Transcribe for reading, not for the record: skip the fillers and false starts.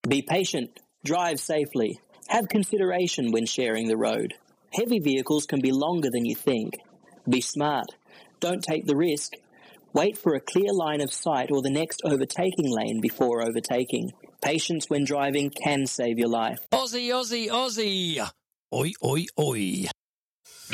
Be patient, drive safely, have consideration when sharing the road. Heavy vehicles can be longer than you think. Be smart, don't take the risk. Wait for a clear line of sight or the next overtaking lane before overtaking. Patience when driving can save your life. Aussie, Aussie, Aussie! Oi, oi, oi.